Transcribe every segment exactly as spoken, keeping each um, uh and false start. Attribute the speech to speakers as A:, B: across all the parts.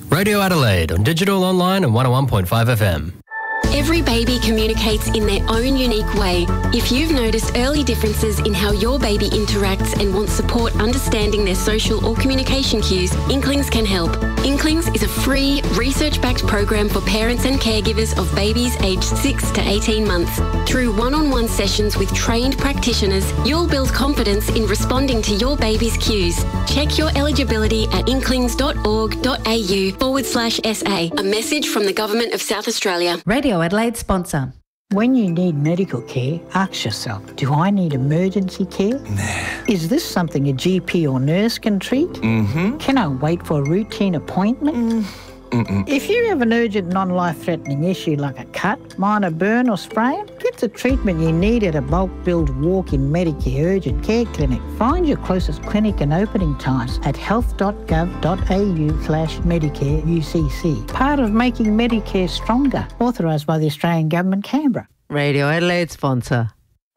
A: Radio Adelaide on digital, online and one oh one point five F M.
B: Every baby communicates in their own unique way. If you've noticed early differences in how your baby interacts and wants support understanding their social or communication cues, Inklings can help. Inklings is a free, research-backed program for parents and caregivers of babies aged six to eighteen months. Through one-on-one sessions with trained practitioners, you'll build confidence in responding to your baby's cues. Check your eligibility at inklings.org.au forward slash SA. A message from the Government of South Australia.
C: Radio Adelaide sponsor.
D: When you need medical care, ask yourself, do I need emergency care?
E: Nah.
D: Is this something a G P or nurse can treat?
E: Mm-hmm.
D: Can I wait for a routine appointment?
E: Mm. Mm-mm.
D: If you have an urgent non-life-threatening issue like a cut, minor burn or sprain, get the treatment you need at a bulk-billed walk-in Medicare urgent care clinic. Find your closest clinic and opening times at health.gov.au slash Medicare U C C. Part of making Medicare stronger. Authorised by the Australian Government, Canberra.
C: Radio Adelaide sponsor.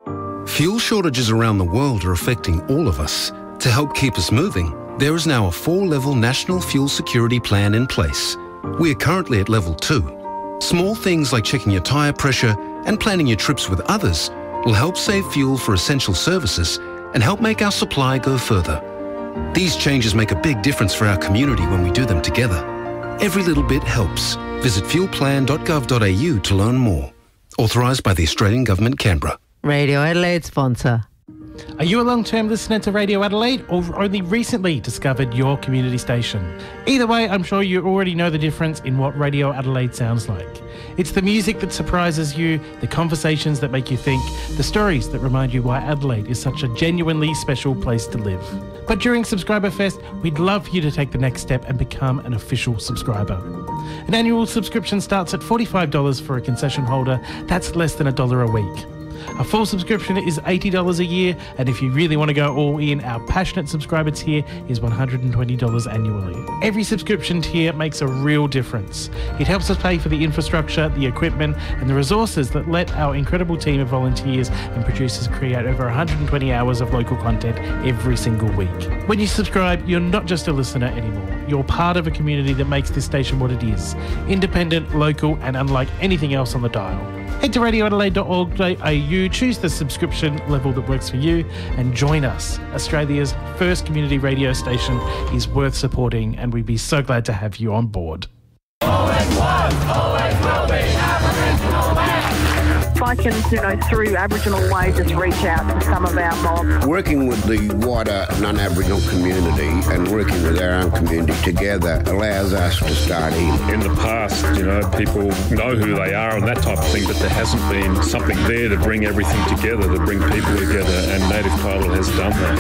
F: Fuel shortages around the world are affecting all of us. To help keep us moving, there is now a four-level national fuel security plan in place. We are currently at level two. Small things like checking your tyre pressure and planning your trips with others will help save fuel for essential services and help make our supply go further. These changes make a big difference for our community when we do them together. Every little bit helps. Visit fuel plan dot gov dot a u to learn more. Authorised by the Australian Government, Canberra.
C: Radio Adelaide sponsor.
G: Are you a long-term listener to Radio Adelaide or only recently discovered your community station? Either way, I'm sure you already know the difference in what Radio Adelaide sounds like. It's the music that surprises you, the conversations that make you think, the stories that remind you why Adelaide is such a genuinely special place to live. But during Subscriber Fest, we'd love for you to take the next step and become an official subscriber. An annual subscription starts at forty-five dollars for a concession holder. That's less than a dollar a week. A full subscription is eighty dollars a year, and if you really want to go all in, our passionate subscriber tier is one hundred twenty dollars annually. Every subscription tier makes a real difference. It helps us pay for the infrastructure, the equipment, and the resources that let our incredible team of volunteers and producers create over one hundred twenty hours of local content every single week. When you subscribe, you're not just a listener anymore. You're part of a community that makes this station what it is. Independent, local, and unlike anything else on the dial. Head to radio adelaide dot org dot a u, choose the subscription level that works for you, and join us. Australia's first community radio station is worth supporting, and we'd be so glad to have you on board.
H: Always was, always will be Aboriginal man.
I: If I can, you know, through Aboriginal Way, just reach out to some of our mob.
J: Working with the wider non-Aboriginal community and working with our own community together allows us to start in.
K: In the past, you know, people know who they are and that type of thing, but there hasn't been something there to bring everything together, to bring people together, and Native Title has done that.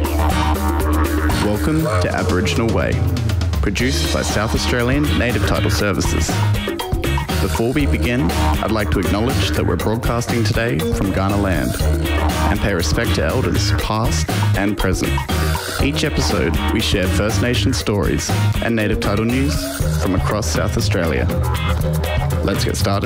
L: Welcome to Aboriginal Way, produced by South Australian Native Title Services. Before we begin, I'd like to acknowledge that we're broadcasting today from Kaurna land and pay respect to elders past and present. Each episode, we share First Nation stories and Native Title news from across South Australia. Let's get started.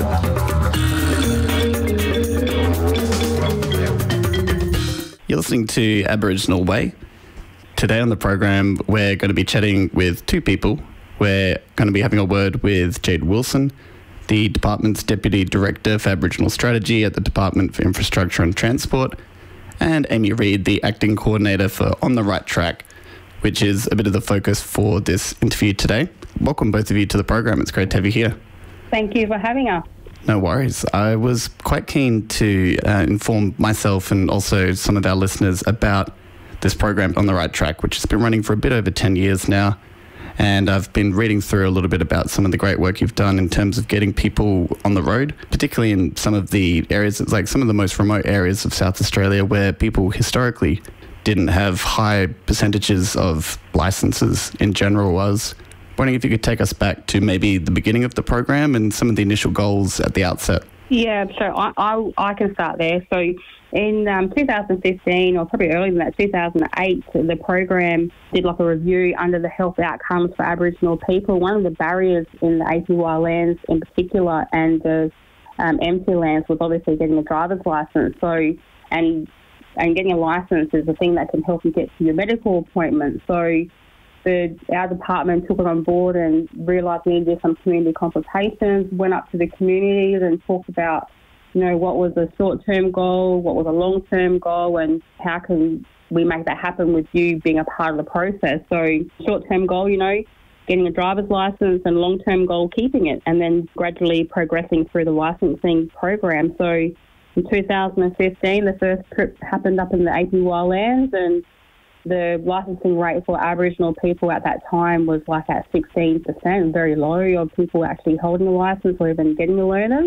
L: You're listening to Aboriginal Way. Today on the program, we're going to be chatting with two people. We're going to be having a word with Jade Wilson, the Department's Deputy Director for Aboriginal Strategy at the Department for Infrastructure and Transport, and Amy Reid, the Acting Coordinator for On the Right Track, which is a bit of the focus for this interview today. Welcome both of you to the program. It's great to have you here.
M: Thank you for having us.
L: No worries. I was quite keen to uh, inform myself and also some of our listeners about this program On the Right Track, which has been running for a bit over ten years now. And I've been reading through a little bit about some of the great work you've done in terms of getting people on the road, particularly in some of the areas, like some of the most remote areas of South Australia where people historically didn't have high percentages of licenses in general. I was wondering if you could take us back to maybe the beginning of the program and some of the initial goals at the outset.
M: Yeah, so I, I, I can start there. So in um, two thousand fifteen, or probably earlier than that, two thousand eight, the program did like a review under the health outcomes for Aboriginal people. One of the barriers in the A P Y lands in particular and the um, M T lands was obviously getting a driver's licence. So, and and getting a licence is the thing that can help you get to your medical appointment. So the, our department took it on board and realised we needed to do some community consultations, went up to the communities and talked about, you know, what was a short-term goal, what was a long-term goal, and how can we make that happen with you being a part of the process. So short-term goal, you know, getting a driver's licence, and long-term goal, keeping it, and then gradually progressing through the licensing program. So in two thousand fifteen, the first trip happened up in the A P Y lands, and the licensing rate for Aboriginal people at that time was like at sixteen percent, very low of people actually holding a licence or even getting a learner.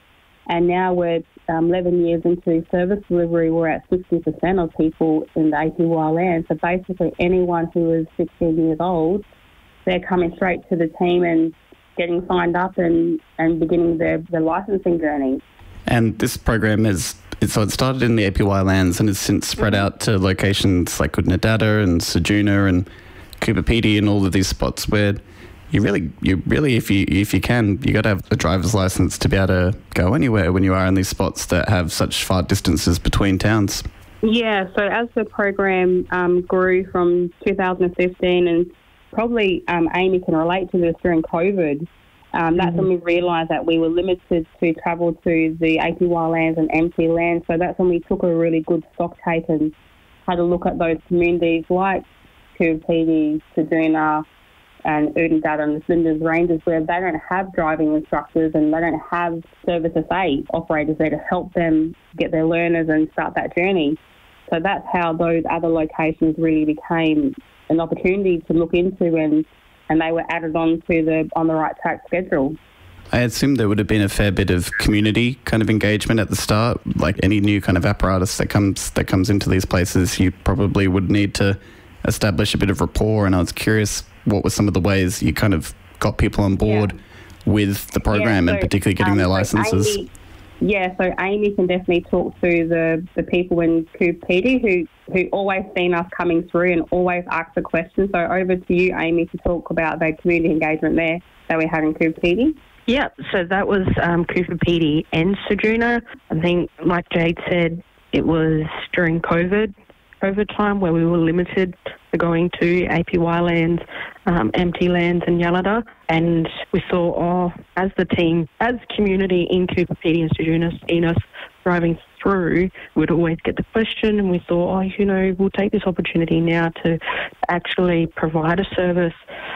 M: And now we're um, eleven years into service delivery, we're at sixty percent of people in the A P Y land. So basically anyone who is sixteen years old, they're coming straight to the team and getting signed up and, and beginning their, their licensing journey.
L: And this program is, so it started in the A P Y lands and has since spread
M: mm-hmm.
L: out to locations like Oodnadatta and Ceduna and Coober Pedy and all of these spots where you really, you really, if you if you can, you got to have a driver's license to be able to go anywhere when you are in these spots that have such far distances between towns.
M: Yeah, so as the program um, grew from two thousand fifteen, and probably um, Amy can relate to this during COVID, um, that's mm-hmm. when we realised that we were limited to travel to the A P Y lands and M T lands. So that's when we took a really good stock take and had a look at those communities like Coober Pedy, Ceduna, and Oodnadatta and the Flinders Ranges, where they don't have driving instructors and they don't have Service S A operators there to help them get their learners and start that journey. So that's how those other locations really became an opportunity to look into, and, and they were added on to the On the Right Track schedule.
L: I assume there would have been a fair bit of community kind of engagement at the start. Like any new kind of apparatus that comes that comes into these places, you probably would need to establish a bit of rapport. And I was curious, what were some of the ways you kind of got people on board yeah. with the program, yeah, so, and particularly getting um, their licenses?
M: So Amy, yeah, so Amy can definitely talk to the, the people in Coober Pedy who, who always seen us coming through and always ask the questions. So over to you, Amy, to talk about the community engagement there that we had in Coober Pedy.
E: Yeah, so that was um, Coober Pedy and Ceduna. I think, like Jade said, it was during COVID, COVID time where we were limited to going to A P Y lands, um, M T lands and Yalada. And we saw, oh, as the team, as community in Coober Pedy and Ceduna seen us driving through, we'd always get the question, and we thought, oh, you know, we'll take this opportunity now to actually provide a service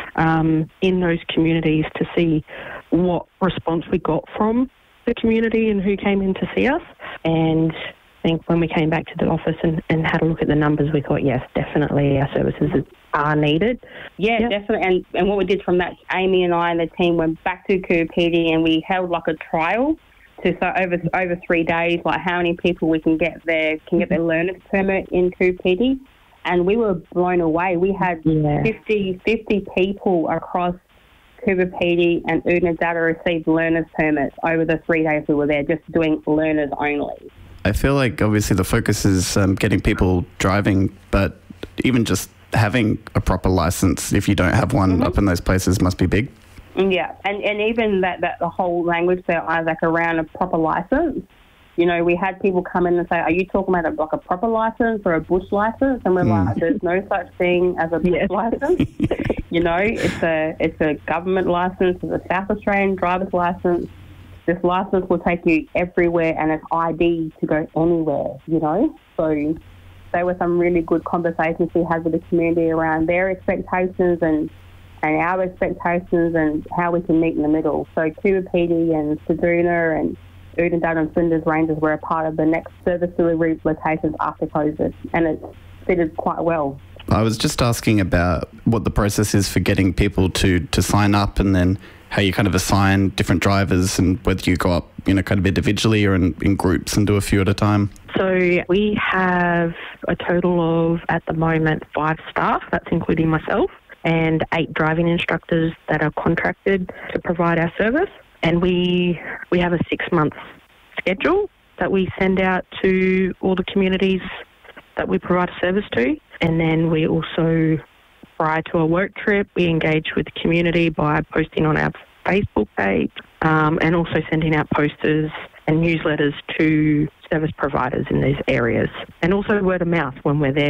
E: um, in those communities to see what response we got from the community and who came in to see us. And I think when we came back to the office and, and had a look at the numbers, we thought, yes, definitely our services are needed.
M: Yeah, yep. definitely. And, and what we did from that, Amy and I and the team went back to Coober Pedy and we held like a trial to so over over three days, like how many people we can get their can get their learner's permit in Coober Pedy. And we were blown away. We had yeah. fifty, fifty people across Coober Pedy and Oodnadatta received learner's permits over the three days we were there, just doing learners only.
L: I feel like obviously the focus is um, getting people driving, but even just having a proper license, if you don't have one mm-hmm. up in those places, must be big.
M: Yeah, and, and even that, that the whole language there, Isaac, around a proper license. You know, we had people come in and say, are you talking about a, like a proper license or a bush license? And we're mm. like, there's no such thing as a bush yes. license. You know, it's a it's a government license, it's a South Australian driver's license. This license will take you everywhere and it's I D to go anywhere, you know. So there were some really good conversations we had with the community around their expectations and, and our expectations and how we can meet in the middle. So Coober Pedy and Ceduna and Oodnadatta and Flinders Ranges were a part of the next service delivery locations after COVID, and it fitted quite well.
L: I was just asking about what the process is for getting people to, to sign up, and then how you kind of assign different drivers, and whether you go up, you know, kind of individually or in, in groups and do a few at a time.
E: So we have a total of, at the moment, five staff, that's including myself, and eight driving instructors that are contracted to provide our service. And we we have a six-month schedule that we send out to all the communities that we provide a service to. And then we also, prior to a work trip, we engage with the community by posting on our Facebook page um, and also sending out posters and newsletters to service providers in these areas. And also word of mouth when we're there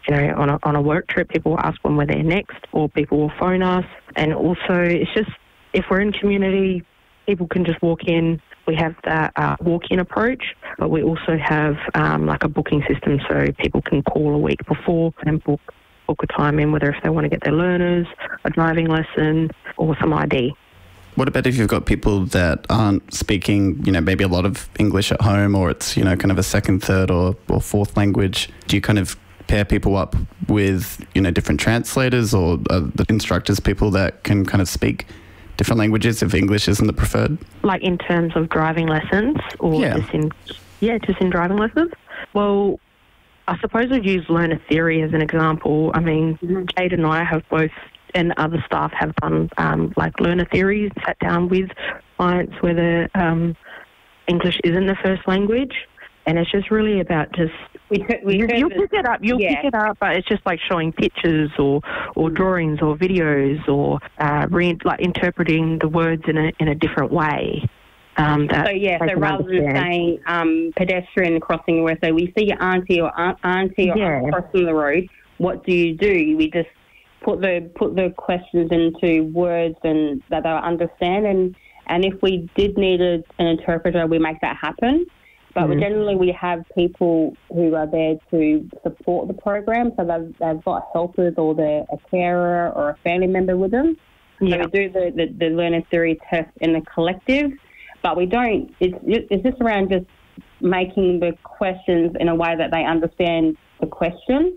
E: you know, on a, on a work trip, people will ask when we're there next, or people will phone us. And also, it's just, if we're in community, people can just walk in. We have that uh, walk-in approach, but we also have um, like a booking system, so people can call a week before and book book a time in, whether if they want to get their learners, a driving lesson, or some I D.
L: What about if you've got people that aren't speaking, you know, maybe a lot of English at home, or it's, you know, kind of a second, third or, or fourth language? Do you kind of pair people up with, you know, different translators, or are the instructors people that can kind of speak different languages if English isn't the preferred?
E: Like in terms of driving lessons, or
L: yeah.
E: just in, yeah, just in driving lessons? Well, I suppose we'd use learner theory as an example. I mean, mm-hmm. Jade and I have both, and other staff have done um, like learner theories, sat down with clients whether um, English isn't the first language, and it's just really about just we, we you, you'll pick it up, you'll yeah. pick it up, but it's just like showing pictures or or drawings or videos or uh, re- like interpreting the words in a in a different way. Um, that
M: so yeah, so rather understand. than saying um, pedestrian crossing, where so we see your auntie or aunt, auntie or
E: yeah.
M: aunt crossing the road, what do you do? We just put the put the questions into words and that they'll understand, and and if we did need a, an interpreter, we make that happen. But mm-hmm. generally, we have people who are there to support the program, so they've, they've got helpers, or they're a carer or a family member with them. Yeah. So we do the, the, the learner theory test in the collective, but we don't. It's it's just around just making the questions in a way that they understand the question.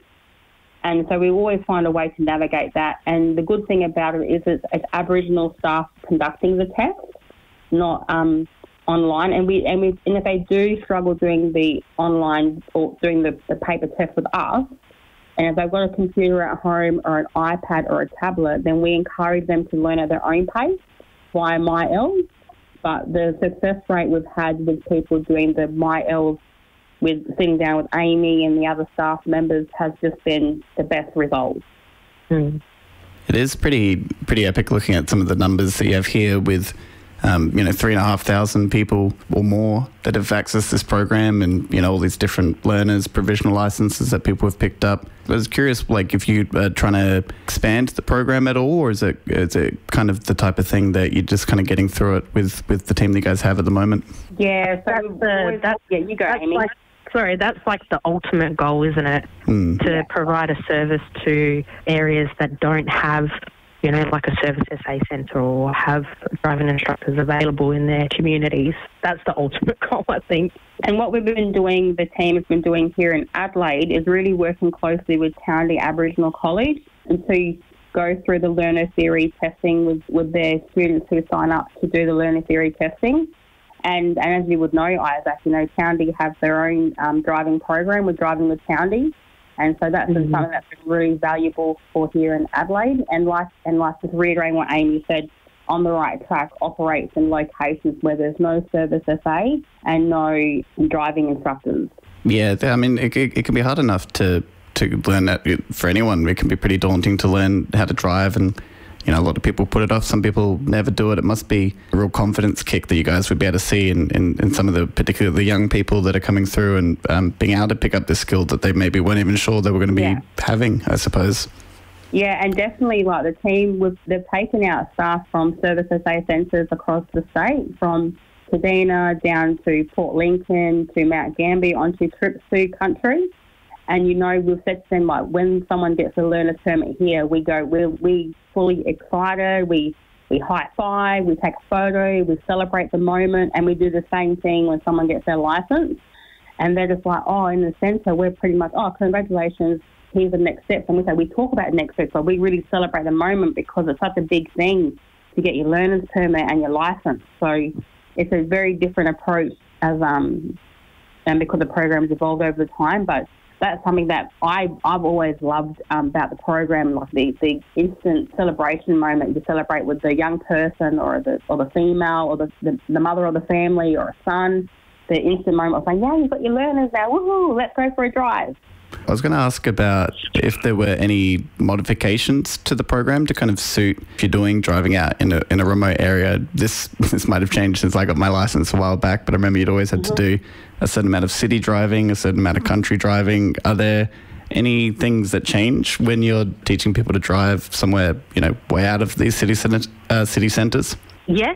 M: And so we always find a way to navigate that. And the good thing about it is it's, it's Aboriginal staff conducting the test, not um, online. And we and we and if they do struggle doing the online or doing the, the paper test with us, and if they've got a computer at home or an iPad or a tablet, then we encourage them to learn at their own pace via MyELS. But the success rate we've had with people doing the MyELS, with sitting down with Amy and the other staff members, has just been the best results.
E: Mm.
L: It is pretty pretty epic looking at some of the numbers that you have here with, um, you know, three and a half thousand people or more that have accessed this program, and, you know, all these different learners, provisional licenses that people have picked up. I was curious, like, if you are trying to expand the program at all, or is it is it kind of the type of thing that you're just kind of getting through it with, with the team that you guys have at the moment?
M: Yeah, so
E: that's the, that's,
M: yeah, you go, Amy.
E: Like, sorry, that's like the ultimate goal, isn't it?
L: Mm.
E: To
M: yeah.
E: provide a service to areas that don't have, you know, like a service S A centre, or have driving instructors available in their communities. That's the ultimate goal, I think.
M: And what we've been doing, the team has been doing here in Adelaide, is really working closely with Townley Aboriginal College, and to go through the learner theory testing with, with their students who sign up to do the learner theory testing. And, and as you would know, Isaac, you know, Townley have their own um, driving program with Driving with Townley. And so that's mm-hmm. something that's been really valuable for here in Adelaide. And like and like just reiterating what Amy said, On the Right Track operates in locations where there's no service S A and no driving instructors.
L: Yeah, I mean, it, it, it can be hard enough to, to learn that for anyone. It can be pretty daunting to learn how to drive, and, you know, a lot of people put it off. Some people never do it. It must be a real confidence kick that you guys would be able to see in, in, in some of the, particularly the young people that are coming through, and um, being able to pick up this skill that they maybe weren't even sure they were going to be
M: yeah.
L: having, I suppose.
M: Yeah, and definitely, like, the team, with, they've taken out staff from service S A centres across the state, from Kadina down to Port Lincoln to Mount Gambier, onto trips to country. And, you know, we've said to them, like, when someone gets a learner's permit here, we go, we're we fully excited, we, we high-five, we take a photo, we celebrate the moment, and we do the same thing when someone gets their licence. And they're just like, oh, in the centre, we're pretty much, oh, congratulations, here's the next steps. And we say, we talk about next steps, but we really celebrate the moment because it's such a big thing to get your learner's permit and your licence. So it's a very different approach, as um, and because the program's evolved over the time, but that's something that I, I've always loved um, about the program, like the, the instant celebration moment you celebrate with the young person or the or the female or the, the, the mother of the family or a son, the instant moment of saying, yeah, you've got your learners now, woohoo, let's go for a drive.
L: I was going to ask about if there were any modifications to the program to kind of suit if you're doing driving out in a in a remote area. This this might have changed since I got my license a while back, but I remember you'd always had to do a certain amount of city driving, a certain amount of country driving. Are there any things that change when you're teaching people to drive somewhere, you know, way out of these city cent- uh, city centres?
E: Yes.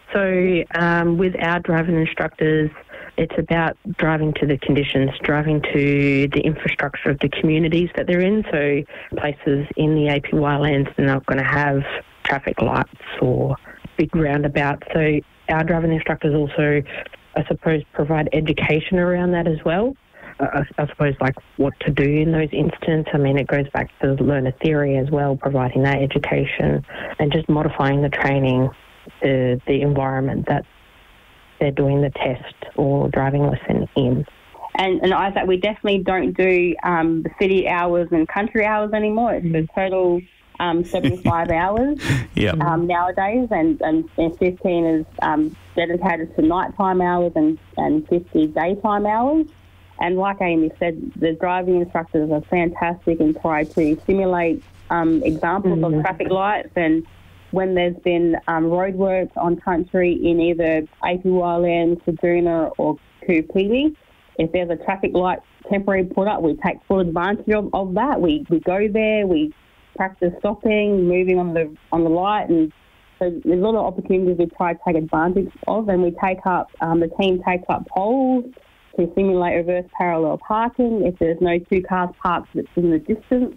E: So um, with our driving instructors, it's about driving to the conditions, driving to the infrastructure of the communities that they're in. So places in the A P Y lands, they're not going to have traffic lights or big roundabouts. So our driving instructors also, I suppose, provide education around that as well. I, I suppose, like what to do in those instances. I mean, it goes back to learner theory as well, providing that education and just modifying the training, the, the environment that they're doing the test or driving lesson in.
M: And, and Isaac, we definitely don't do um, the city hours and country hours anymore. It's the total um, seventy-five hours
L: yep.
M: um, nowadays, and, and, and fifteen is um, dedicated to nighttime hours and, and fifty daytime hours. And like Amy said, the driving instructors are fantastic and try to simulate um, examples mm-hmm. of traffic lights. And when there's been um, roadworks on country in either A P Y land, Ceduna or Coopede, if there's a traffic light temporary put up, we take full advantage of, of that. We we go there, we practice stopping, moving on the on the light, and so there's a lot of opportunities we try to take advantage of. And we take up um, the team takes up poles to simulate reverse parallel parking if there's no two cars parked that's in the distance.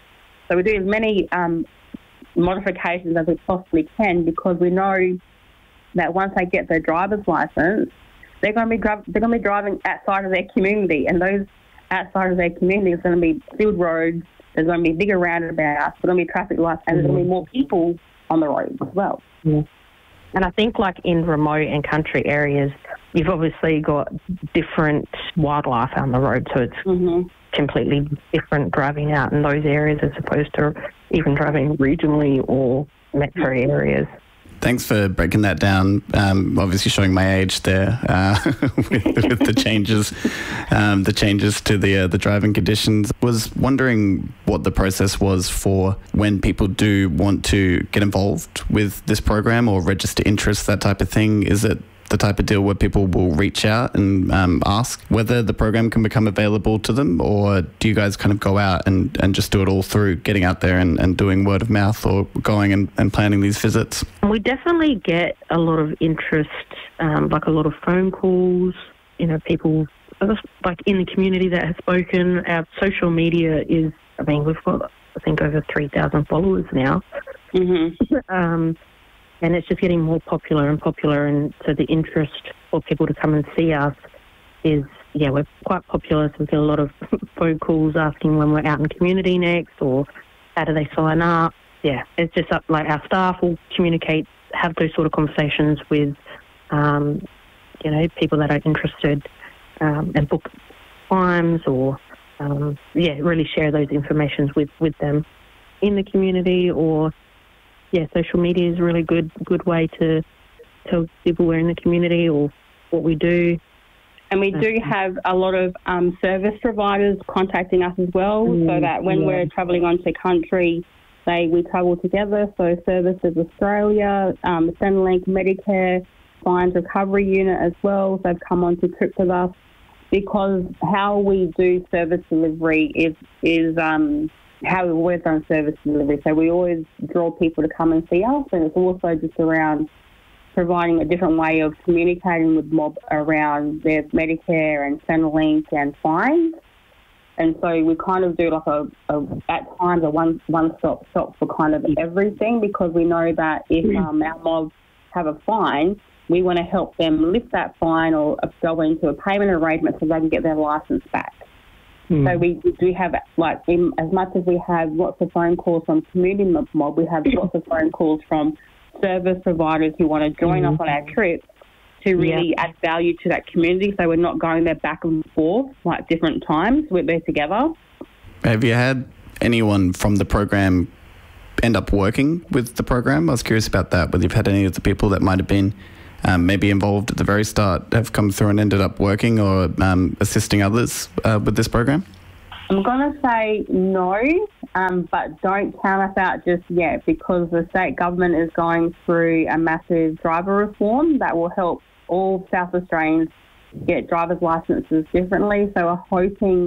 M: So we do as many um, modifications as we possibly can, because we know that once they get their driver's license, they're going to be dri- they're going to be driving outside of their community, and those outside of their community is going to be field roads. There's going to be bigger roundabouts. There's going to be traffic lights, and mm-hmm. there's going to be more people on the roads as well.
E: Yeah. And I think, like in remote and country areas, you've obviously got different wildlife on the road, so it's
M: mm-hmm.
E: completely different driving out in those areas as opposed to even driving regionally or metro areas.
L: Thanks for breaking that down. Um, obviously, showing my age there uh, with, with the changes, um, the changes to the uh, the driving conditions. Was wondering what the process was for when people do want to get involved with this program or register interest, that type of thing. Is it the type of deal where people will reach out and um, ask whether the program can become available to them, or do you guys kind of go out and, and just do it all through getting out there and, and doing word of mouth, or going and, and planning these visits?
E: We definitely get a lot of interest, um, like a lot of phone calls, you know, people like in the community that have spoken. Our social media is, I mean, we've got, I think, over three thousand followers now.
M: Mm-hmm.
E: um, And it's just getting more popular and popular, and so the interest for people to come and see us is, yeah, we're quite popular, so we get a lot of phone calls asking when we're out in community next, or how do they sign up. Yeah, it's just up, like our staff will communicate, have those sort of conversations with, um, you know, people that are interested um, and book times, or, um, yeah, really share those informations with, with them in the community. Or yeah, social media is a really good good way to tell people we're in the community or what we do.
M: And we do have a lot of um, service providers contacting us as well, mm, so that when yeah. we're travelling onto country, they we travel together. So Services Australia, um, Centrelink, Medicare, Fines Recovery Unit as well, they've come on to trips with us, because how we do service delivery is is um, how we work on service delivery. So we always draw people to come and see us, and it's also just around providing a different way of communicating with mob around their Medicare and Centrelink and fines. And so we kind of do like a, a at times a one one stop shop for kind of everything, because we know that if um, our mobs have a fine, we want to help them lift that fine or go into a payment arrangement so they can get their license back. Mm. So we do have, like, in, as much as we have lots of phone calls from community mob, we have lots of phone calls from service providers who want to join mm. us on our trips to really yeah. add value to that community, so we're not going there back and forth like different times. We're there together.
L: Have you had anyone from the program end up working with the program? I was curious about that, whether you've had any of the people that might have been um, maybe involved at the very start have come through and ended up working or um, assisting others uh, with this program?
M: I'm going to say no, um, but don't count us out just yet, because the state government is going through a massive driver reform that will help all South Australians get driver's licences differently. So we're hoping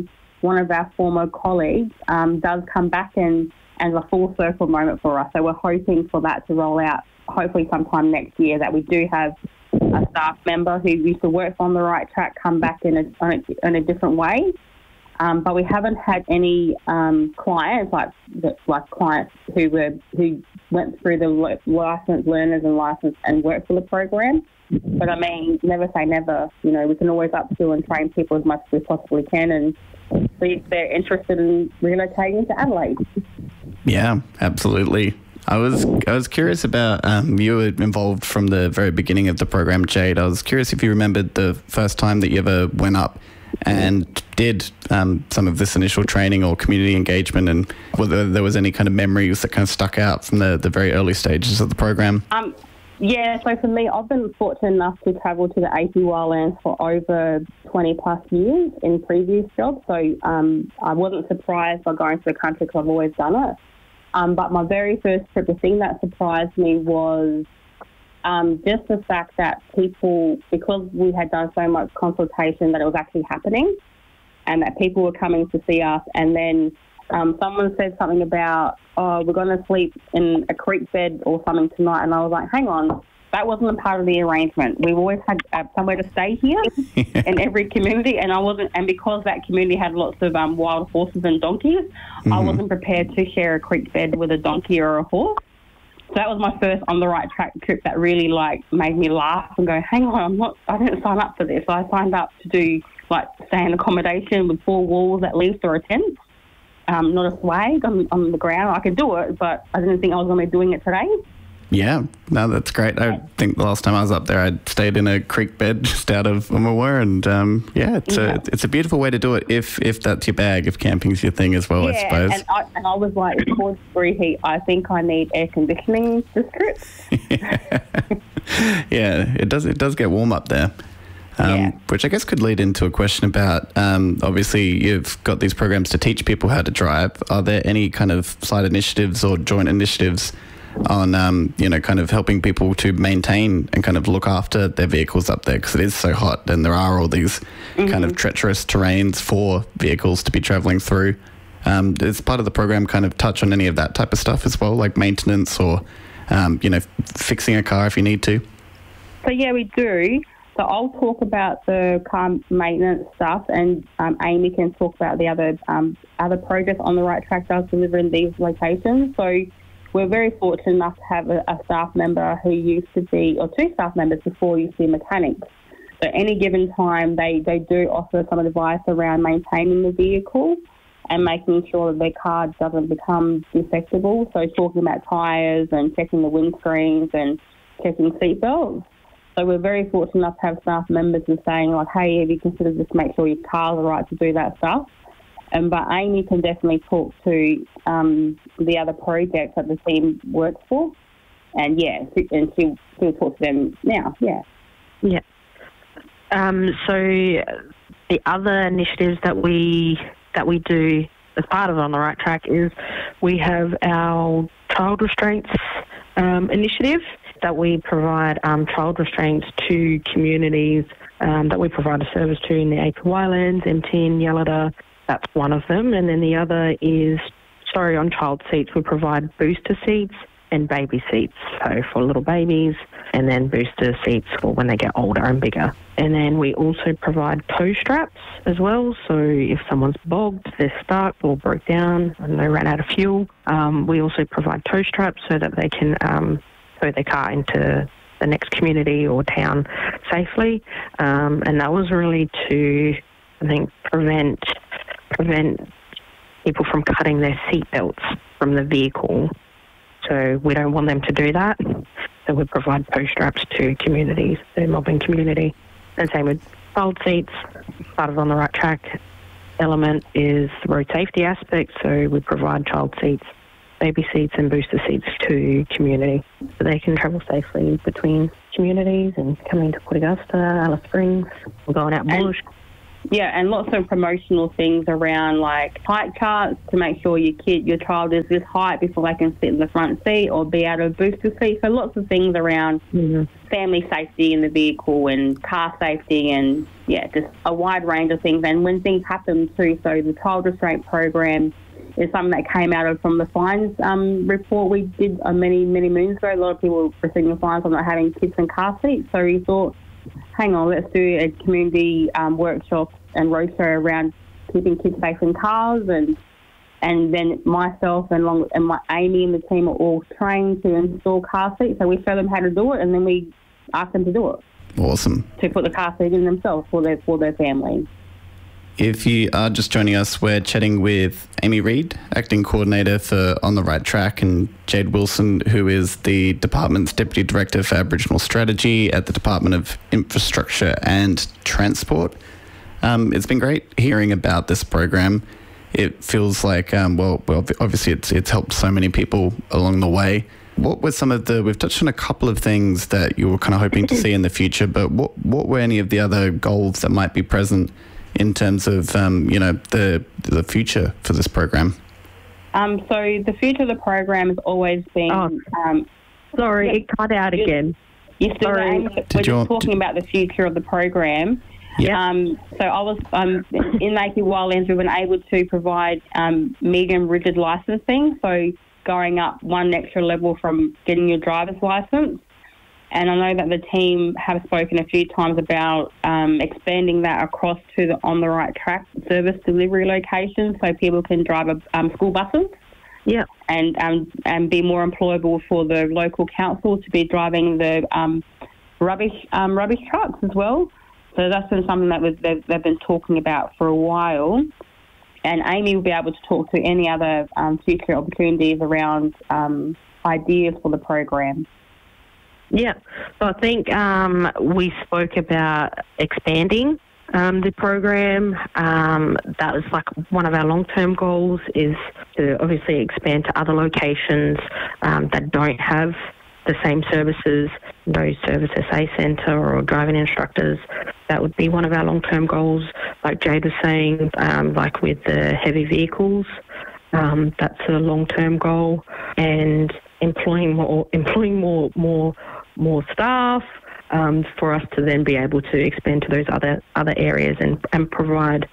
M: one of our former colleagues um, does come back and, and a full circle moment for us. So we're hoping for that to roll out hopefully sometime next year, that we do have a staff member who used to work on the right track come back in a, on a, in a different way. Um, but we haven't had any um, clients like like clients who were who went through the licensed learners and licensed and worked for the program. But I mean, never say never. You know, we can always upskill and train people as much as we possibly can, and see if they're interested in relocating to Adelaide.
L: Yeah, absolutely. I was I was curious about, um, you were involved from the very beginning of the program, Jade. I was curious if you remembered the first time that you ever went up and did um, some of this initial training or community engagement, and whether there was any kind of memories that kind of stuck out from the, the very early stages of the program.
M: Um, yeah, so for me, I've been fortunate enough to travel to the A P Wildlands for over twenty plus years in previous jobs, so um, I wasn't surprised by going to the country because I've always done it. Um, but my very first trip, the thing that surprised me was um, just the fact that people, because we had done so much consultation, that it was actually happening and that people were coming to see us. And then um, someone said something about, oh, we're going to sleep in a creek bed or something tonight. And I was like, hang on, that wasn't a part of the arrangement. We've always had uh, somewhere to stay here in every community, and I wasn't. And because that community had lots of um, wild horses and donkeys, mm-hmm. I wasn't prepared to share a creek bed with a donkey or a horse. So that was my first on the right track trip that really like made me laugh and go, hang on, I'm not. I didn't sign up for this. I signed up to do like stay in accommodation with four walls at least or a tent, um, not a swag on, on the ground. I could do it, but I didn't think I was going to be doing it today.
L: Yeah, no, that's great. I think the last time I was up there, I stayed in a creek bed just out of Umawar, and um, yeah, it's yeah. a it's a beautiful way to do it if if that's your bag, if camping's your thing as well,
M: yeah,
L: I suppose.
M: and I, and I was like, it's forty degree heat. I think I need air conditioning this trip.
L: Yeah, it does it does get warm up there. Um, yeah. Which I guess could lead into a question about, um, obviously you've got these programs to teach people how to drive. Are there any kind of side initiatives or joint initiatives on, um, you know, kind of helping people to maintain and kind of look after their vehicles up there? Because it is so hot and there are all these mm-hmm. kind of treacherous terrains for vehicles to be travelling through. Um, does part of the program kind of touch on any of that type of stuff as well, like maintenance or, um, you know, fixing a car if you need to?
M: So, yeah, we do. So I'll talk about the car maintenance stuff, and um, Amy can talk about the other um, other progress on the right track does deliver in these locations. So we're very fortunate enough to have a, a staff member who used to be, or two staff members before used to be mechanics. So any given time, they, they do offer some advice around maintaining the vehicle and making sure that their car doesn't become defectable. So talking about tyres and checking the windscreens and checking seatbelts. So we're very fortunate enough to have staff members who are saying, like, hey, have you considered just make sure your car's all right to do that stuff? And but Amy can definitely talk to um, the other projects that the team works for. And, yeah, and she'll, she'll talk to them now, yeah.
E: Yeah. Um, so the other initiatives that we that we do as part of On the Right Track is we have our child restraints um, initiative that we provide um, child restraints to communities um, that we provide a service to in the A P Wildlands, M T N, Yalada. That's one of them. And then the other is, sorry, on child seats, we provide booster seats and baby seats, so for little babies, and then booster seats for when they get older and bigger. And then we also provide tow straps as well, so if someone's bogged, they're stuck or broke down and they ran out of fuel, um, we also provide tow straps so that they can um, tow their car into the next community or town safely. Um, and that was really to, I think, prevent prevent people from cutting their seatbelts from the vehicle. So we don't want them to do that. So we provide tow straps to communities, the mobbing community. And same with child seats. Part of On the Right Track element is the road safety aspect. So we provide child seats, baby seats and booster seats to community so they can travel safely between communities and coming to Port Augusta, Alice Springs, or going out bush.
M: Yeah, and lots of promotional things around like height charts to make sure your kid, your child is this height before they can sit in the front seat or be out of a booster seat. So lots of things around mm-hmm. family safety in the vehicle and car safety and, yeah, just a wide range of things. And when things happen too, so the child restraint program is something that came out of from the fines um, report we did uh, many, many moons ago. A lot of people were receiving fines on not having kids in car seats. So we thought, hang on, let's do a community um, workshop and roadshow around keeping kids safe in cars. And and then myself and, along, and my Amy and the team are all trained to install car seats. So we show them how to do it and then we ask them to do it.
L: Awesome.
M: To put the car seat in themselves for their, for their family.
L: If you are just joining us, we're chatting with Amy Reid, Acting Coordinator for On the Right Track, and Jade Wilson, who is the department's Deputy Director for Aboriginal Strategy at the Department of Infrastructure and Transport. Um, it's been great hearing about this program. It feels like, um, well, well, obviously it's it's helped so many people along the way. What were some of the, we've touched on a couple of things that you were kind of hoping to see in the future, but what, what were any of the other goals that might be present in terms of, um, you know, the the future for this program?
M: Um, so the future of the program has always been...
E: Oh,
M: um,
E: sorry,
M: yeah,
E: it cut out again.
M: You still
E: sorry.
M: We're just want, talking did, about the future of the program.
L: Yeah.
M: Um, so I was, um, in the A P Wildlands, we've been able to provide um, medium rigid licensing, so going up one extra level from getting your driver's license. And I know that the team have spoken a few times about um, expanding that across to the On the Right Track service delivery locations so people can drive a, um, school buses.
E: Yeah.
M: And um, and be more employable for the local council to be driving the um, rubbish um, rubbish trucks as well. So that's been something that was, they've, they've been talking about for a while. And Amy will be able to talk to any other um, future opportunities around um, ideas for the program.
E: Yeah, so I think um, we spoke about expanding um, the program. Um, that was like one of our long-term goals, is to obviously expand to other locations um, that don't have the same services, no service S A centre or driving instructors. That would be one of our long-term goals. Like Jade was saying, um, like with the heavy vehicles, um, that's a long-term goal, and employing more, employing more, more. more staff um, for us to then be able to expand to those other other areas and, and provide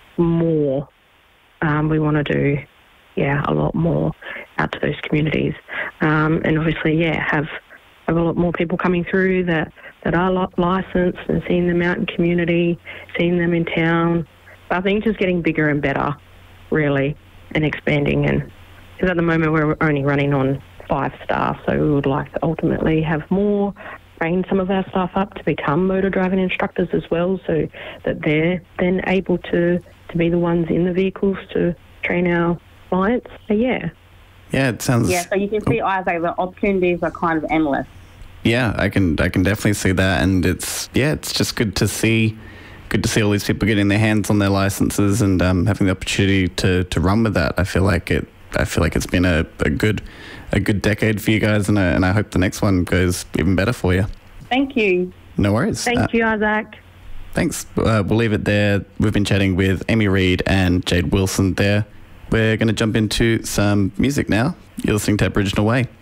E: more. Um, we want to do, yeah, a lot more out to those communities. Um, and obviously, yeah, have, have a lot more people coming through that, that are licensed and seeing them out in community, seeing them in town. But I think just getting bigger and better, really, and expanding. And because at the moment we're only running on five staff, so we would like to ultimately have more, train some of our staff up to become motor driving instructors as well, so that they're then able to, to be the ones in the vehicles to train our clients. So yeah.
L: Yeah, it sounds...
M: Yeah, so you can see, Isaac, the opportunities are kind of endless.
L: Yeah, I can I can definitely see that, and it's, yeah, it's just good to see good to see all these people getting their hands on their licenses and um, having the opportunity to, to run with that. I feel like it I feel like it's been a, a good a good decade for you guys, and I, and I hope the next one goes even better for you.
M: Thank you.
L: No worries.
E: Thank uh, you, Isaac.
L: Thanks. Uh, we'll leave it there. We've been chatting with Amy Reid and Jade Wilson there. We're going to jump into some music now. You're listening to Aboriginal Way.